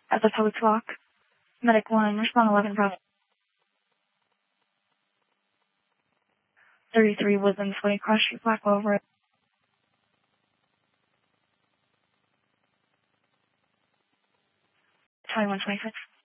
At the public block. Medic 1, respond 11 Bravo. 33 Wisdom 20 Cross Street, Blackwell Road. Twenty-one 26.